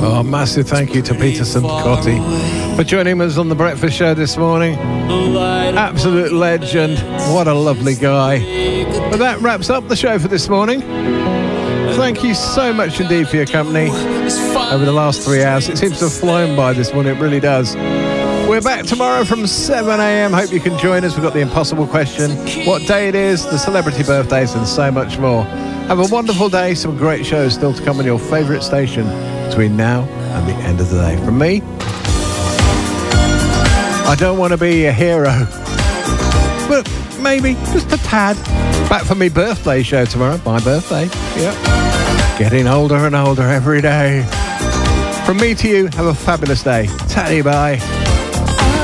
Oh, massive thank you to Peter Santocotti for joining us on The Breakfast Show this morning. Absolute legend. What a lovely guy. But that wraps up the show for this morning. Thank you so much indeed for your company over the last 3 hours. It seems to have flown by this morning. It really does. We're back tomorrow from 7 a.m. Hope you can join us. We've got the impossible question, what day it is, the celebrity birthdays, and so much more. Have a wonderful day. Some great shows still to come on your favourite station between now and the end of the day. From me, I don't want to be a hero, but maybe just a tad. Back for me birthday show tomorrow. My birthday. Yep. Getting older and older every day. From me to you, have a fabulous day. Tatty bye.